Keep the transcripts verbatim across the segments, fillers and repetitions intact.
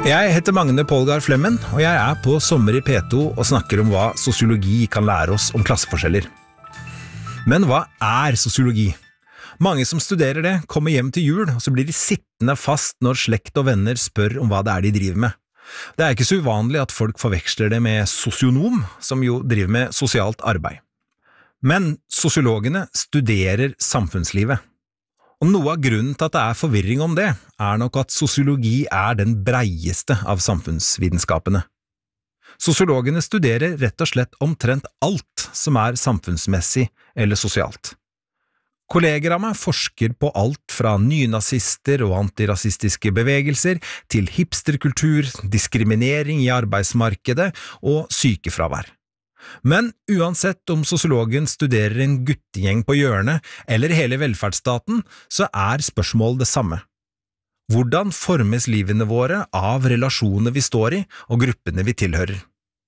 Jeg heter Magne Polgar Flemmen, og jeg er på Sommer i P to og snakker om hva sosiologi kan lære oss om klasseforskjeller. Men hva er sosiologi? Mange som studerer det kommer hjem til jul, og så blir de sittende fast når slekt og venner spør om hva det er de driver med. Det er ikke så uvanlig at folk forveksler det med sosionom, som jo driver med sosialt arbeid. Men sosiologene studerer samfunnslivet. Og noe av grunnen til at det er forvirring om det, er nok at sosiologi er den breieste av samfunnsvitenskapene. Sosiologene studerer rett og slett omtrent alt som er samfunnsmessig eller sosialt. Kolleger av meg forsker på alt fra nynazister og antirasistiske bevegelser til hipsterkultur, diskriminering i arbeidsmarkedet og sykefravær. Men uansett om sosiologen studerer en guttegjeng på hjørnet eller hele velferdsstaten, så er spørsmålet det samme. Hvordan formes livene våre av relasjoner vi står i og gruppene vi tilhører?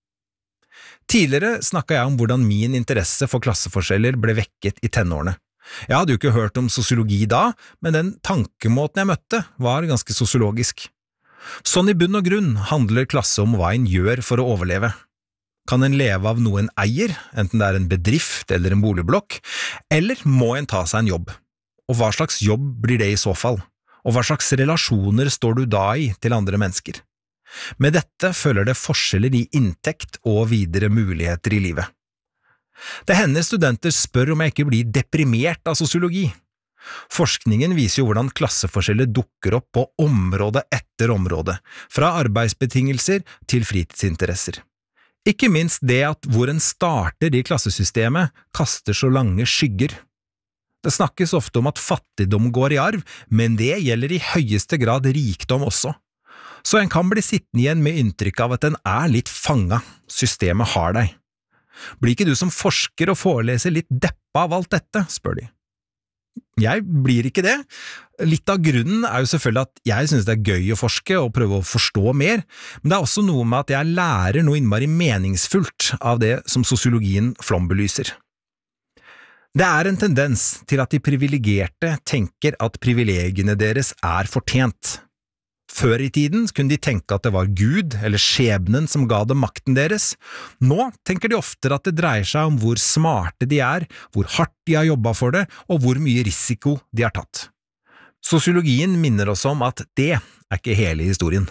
Tidligere snakket jeg om hvordan min interesse for klasseforskjeller ble vekket i tenårene. Jeg hadde jo ikke hørt om sosiologi da, men den tankemåten jeg møtte var ganske sosiologisk. Sånn i bunn og grunn handler klasse om hva en gjør for å overleve. Kan en leve av noe en eier, enten det er en bedrift eller en boligblokk, eller må en ta seg en jobb? Og hva slags jobb blir det i så fall? Og hva slags relasjoner står du da i til andre mennesker? Med dette følger det forskjeller i inntekt og videre muligheter i livet. Det hender studenter spør om jeg ikke blir deprimert av sosiologi. Forskningen viser jo hvordan klasseforskjeller dukker opp på område etter område, fra arbeidsbetingelser til fritidsinteresser. Ikke minst det at hvor en starter i klassesystemet kaster så lange skygger. Det snakkes ofte om at fattigdom går i arv, men det gjelder i høyeste grad rikdom også. Så en kan bli sittende igjen med inntrykk av at en er litt fanget, systemet har deg. Blir ikke du som forsker og foreleser litt deppa av alt dette, spør de. Jeg blir ikke det. Litt av grunnen er jo selvfølgelig at jeg synes det er gøy å forske og prøve å forstå mer, men det er også noe med at jeg lærer noe innmari meningsfullt av det som sosiologien flombelyser. Det er en tendens til at de privilegerte tenker at privilegiene deres er fortjent. Før i tiden kunne de tenke at det var Gud eller skjebnen som ga dem makten deres. Nå tenker de oftere at det dreier seg om hvor smarte de er, hvor hardt de har jobbet for det, og hvor mye risiko de har tatt. Sosiologien minner oss om at det er ikke hele historien.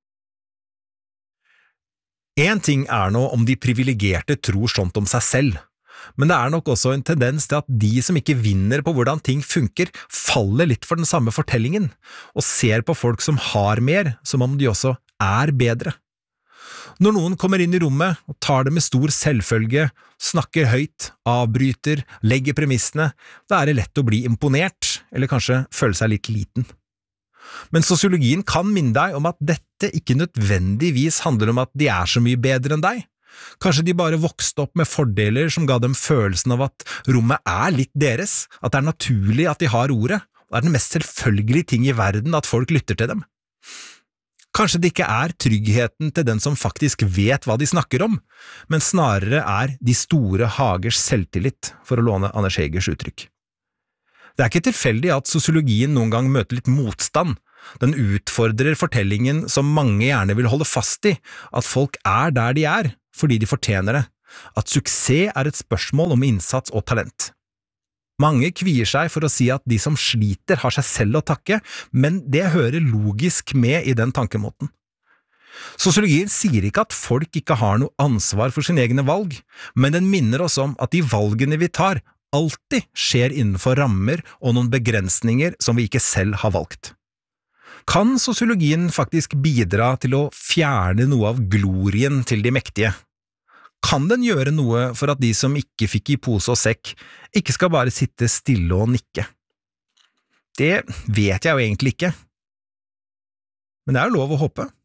En ting er nå om de privilegerte tror sånt om seg selv, men det er nok også en tendens til at de som ikke vinner på hvordan ting funker, faller litt for den samme fortellingen, og ser på folk som har mer, som om de også er bedre. Når noen kommer inn i rommet og tar det med stor selvfølge, snakker høyt, avbryter, legger premissene, da er det lett å bli imponert, eller kanskje føle seg litt liten. Men sosiologien kan minne deg om at dette ikke nødvendigvis handler om at de er så mye bedre enn deg. Kanskje de bare vokste opp med fordeler som ga dem følelsen av at rommet er litt deres, at det er naturlig at de har ordet, og det er den mest selvfølgelige ting i verden at folk lytter til dem. Kanskje det ikke er tryggheten til den som faktisk vet hva de snakker om, men snarere er de store hagers selvtillit, for å låne Anders Hegers uttrykk. Det er ikke tilfeldig at sosiologien noen gang møter litt motstand. Den utfordrer fortellingen som mange gjerne vil holde fast i, at folk er der de er, fordi de fortjener det, at suksess er et spørsmål om innsats og talent. Mange kvier seg for å si at de som sliter har seg selv å takke, men det hører logisk med i den tankemåten. Sosiologien sier ikke at folk ikke har noe ansvar for sine egne valg, men den minner oss om at de valgene vi tar alltid skjer innenfor rammer og noen begrensninger som vi ikke selv har valgt. Kan sosiologien faktisk bidra til å fjerne noe av glorien til de mektige? Kan den gjøre noe for at de som ikke fikk i pose og sekk, ikke skal bare sitte stille og nikke? Det vet jeg jo egentlig ikke. Men det er jo lov å håpe.